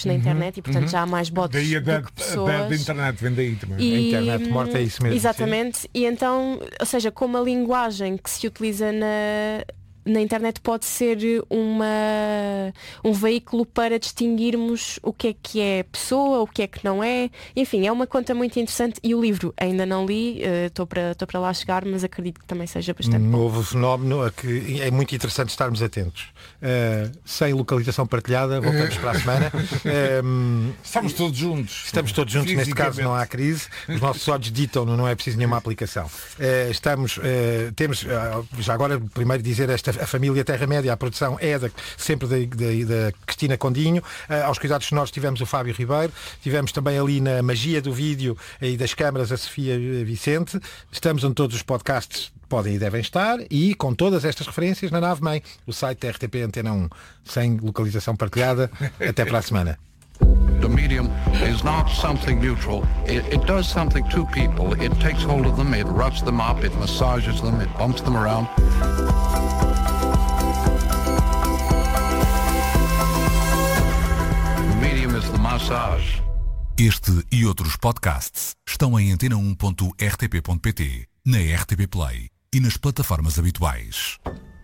na internet e, portanto, já há mais bots Daí do que pessoas. da internet, vem daí também. E, A internet morta é isso mesmo. exatamente. Sim. E então, ou seja, como a linguagem que se utiliza na internet pode ser um veículo para distinguirmos o que é pessoa, o que é que não é. Enfim, é uma conta muito interessante e o livro ainda não li, estou para lá chegar, mas acredito que também seja bastante bom. Novo fenómeno a que é muito interessante estarmos atentos. Sem localização partilhada, voltamos para a semana. Estamos todos juntos. Estamos todos juntos, neste caso não há crise. Os nossos olhos ditam-no, não é preciso nenhuma aplicação. Temos, já agora, primeiro dizer a família Terra-média, a produção é sempre da Cristina Condinho. Aos cuidados sonoros tivemos o Fábio Ribeiro, tivemos também ali na magia do vídeo e das câmaras a Sofia Vicente. Estamos onde todos os podcasts podem e devem estar, e com todas estas referências na nave-mãe, o site da RTP Antena 1, sem localização partilhada. Até para a semana. The medium is not something neutral. It does something to people. It takes hold of them, it roughs them up, it massages them, it bumps them around. The medium is the massage. Este e outros podcasts estão em antena1.rtp.pt, na RTP Play e nas plataformas habituais.